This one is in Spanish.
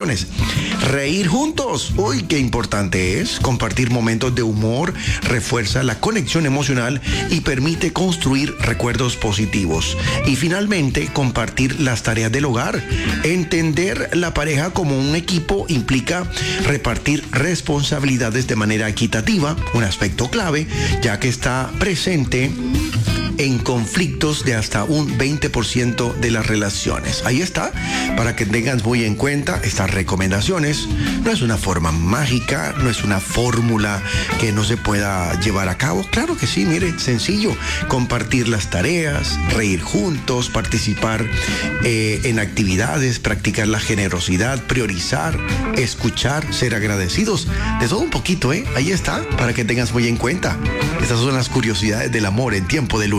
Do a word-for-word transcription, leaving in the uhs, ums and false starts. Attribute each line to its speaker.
Speaker 1: relaciones. Reír juntos, uy, qué importante es. Compartir momentos de humor refuerza la conexión emocional y permite construir recuerdos positivos. Y finalmente, compartir las tareas del hogar. Entender la pareja como un equipo implica repartir responsabilidades de manera equitativa, un aspecto clave, ya que está presente en conflictos de hasta un veinte por ciento de las relaciones. Ahí está, para que tengas muy en cuenta estas recomendaciones. No es una forma mágica, no es una fórmula que no se pueda llevar a cabo. Claro que sí, mire, sencillo. Compartir las tareas, reír juntos, participar eh, en actividades, practicar la generosidad, priorizar, escuchar, ser agradecidos. De todo un poquito, ¿eh? Ahí está, para que tengas muy en cuenta. Estas son las curiosidades del amor en tiempo de lunes.